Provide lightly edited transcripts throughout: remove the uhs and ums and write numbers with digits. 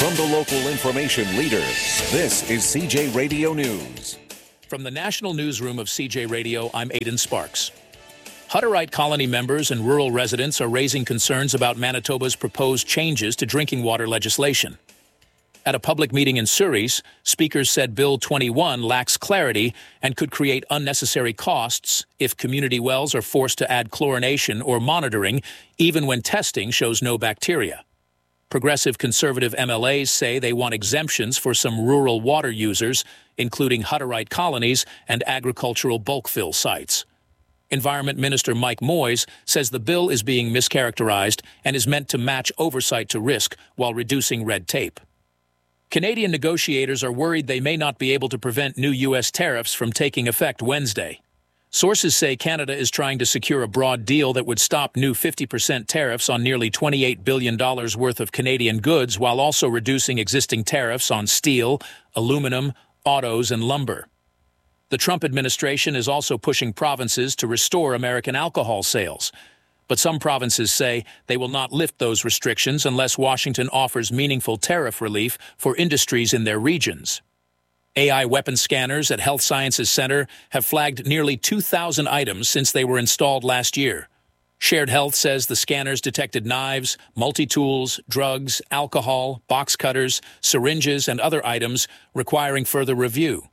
From the local information leader, this is CJ Radio News. From the National Newsroom of CJ Radio, I'm Aidan Sparks. Hutterite colony members and rural residents are raising concerns about Manitoba's proposed changes to drinking water legislation. At a public meeting in Souris, speakers said Bill 21 lacks clarity and could create unnecessary costs if community wells are forced to add chlorination or monitoring, even when testing shows no bacteria. Progressive conservative MLAs say they want exemptions for some rural water users, including Hutterite colonies and agricultural bulk fill sites. Environment Minister Mike Moyes says the bill is being mischaracterized and is meant to match oversight to risk while reducing red tape. Canadian negotiators are worried they may not be able to prevent new U.S. tariffs from taking effect Wednesday. Sources say Canada is trying to secure a broad deal that would stop new 50% tariffs on nearly $28 billion worth of Canadian goods while also reducing existing tariffs on steel, aluminum, autos, and lumber. The Trump administration is also pushing provinces to restore American alcohol sales. But some provinces say they will not lift those restrictions unless Washington offers meaningful tariff relief for industries in their regions. AI weapon scanners at Health Sciences Center have flagged nearly 2,000 items since they were installed last year. Shared Health says the scanners detected knives, multi-tools, drugs, alcohol, box cutters, syringes, and other items requiring further review.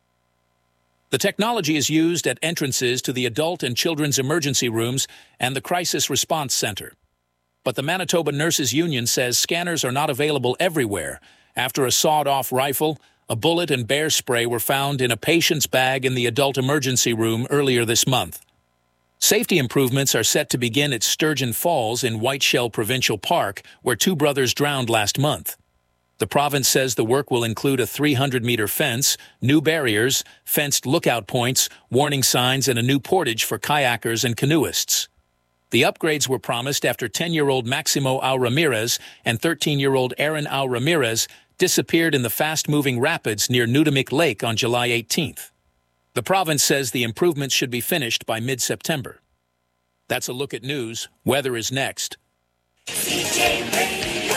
The technology is used at entrances to the adult and children's emergency rooms and the Crisis Response Center. But the Manitoba Nurses Union says scanners are not available everywhere after a sawed-off rifle, a bullet, and bear spray were found in a patient's bag in the adult emergency room earlier this month. Safety improvements are set to begin at Sturgeon Falls in Whiteshell Provincial Park, where 2 brothers drowned last month. The province says the work will include a 300-meter fence, new barriers, fenced lookout points, warning signs, and a new portage for kayakers and canoeists. The upgrades were promised after 10-year-old Maximo Au Ramirez and 13-year-old Aaron Au Ramirez disappeared in the fast-moving rapids near Nudamik Lake on July 18th. The province says the improvements should be finished by mid-September. That's a look at news. Weather is next. CJ Radio,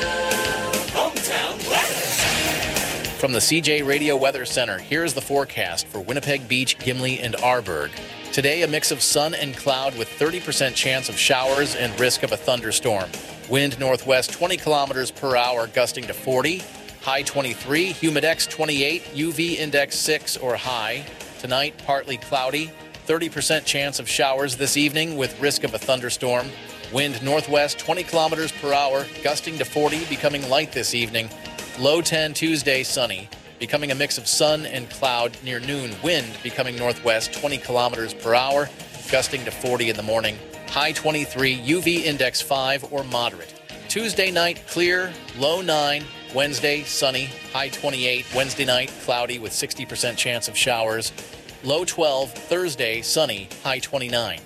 hometown weather. From the CJ Radio Weather Center, here's the forecast for Winnipeg Beach, Gimli, and Arborg. Today, a mix of sun and cloud with 30% chance of showers and risk of a thunderstorm. Wind northwest 20 kilometers per hour, gusting to 40. High 23, humidex 28, UV index 6 or high. Tonight, partly cloudy. 30% chance of showers this evening with risk of a thunderstorm. Wind northwest 20 kilometers per hour, gusting to 40, becoming light this evening. Low 10 Tuesday, sunny. Becoming a mix of sun and cloud near noon. Wind becoming northwest 20 kilometers per hour, gusting to 40 in the morning. High 23, UV index 5 or moderate. Tuesday night, clear, low 9. Wednesday, sunny, high 28. Wednesday night, cloudy with 60% chance of showers. Low 12. Thursday, sunny, high 29.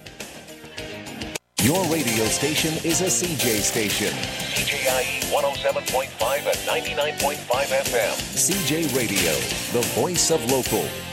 Your radio station is a CJ station. CJIE 107.5 and 99.5 FM. CJ Radio, the voice of local.